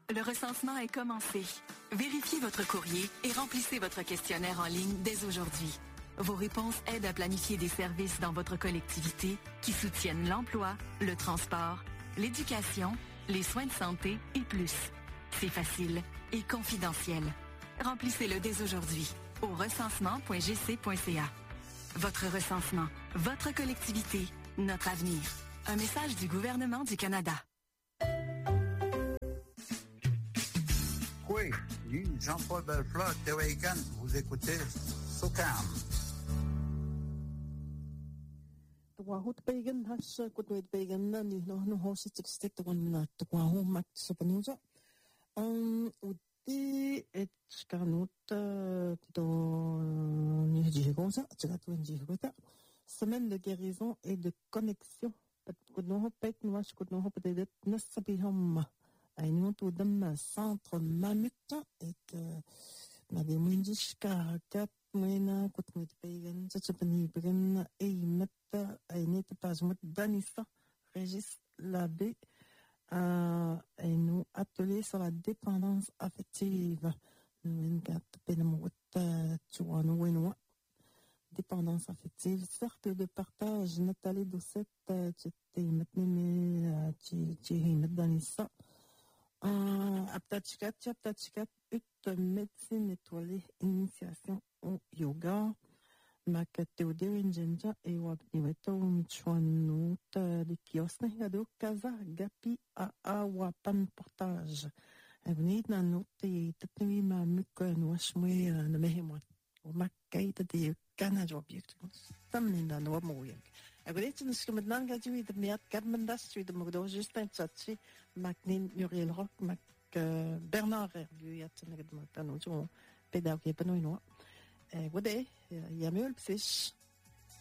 Le recensement est commencé. Vérifiez votre courrier et remplissez votre questionnaire en ligne dès aujourd'hui. Vos réponses aident à planifier des services dans votre collectivité qui soutiennent l'emploi, le transport, l'éducation, les soins de santé et plus. C'est facile et confidentiel. Remplissez-le dès aujourd'hui au recensement.gc.ca. Votre recensement, votre collectivité, notre avenir. Un message du gouvernement du Canada. Oui, Jean-Paul Belfleur, Théoïcan, vous écoutez SOCAM. Tuahut pagan has kutwit pagan na ni no hosit stick to one tuahu mat sapanuza. Uti et skanut to ni jigonza, tsagat wen jigota. Semaine de guérison et de connexion. Kutno pet noas kutno peut-être nasabiham. Aynon tout dem centre mamut et made mundiska kat Mwena kutmut pagan tsapani pagan eimet ainet pasmut danissa Régis Labbé et nous atelier sur la dépendance affective nous gat penamut tuano wenwa dépendance affective cercle de partage Nathalie Doucet tu metneme tu met danissa aptachikat ut médecine étoilée initiation au yoga makateuderin jenja e wabniweto michuanut de kiosne gado casa gapi a awapan portage evnid na note tapni ma mukon wasmwe na mehemot o makkaita de kana object tamni na no moyek evnid nuskumet nan gadu de miat kadmendas tu de mogdo justin tsachi maknin Muriel Rock mak Bernard Hervieux yatnegd matano pédagogie panoino. Wade, Yamul Psish.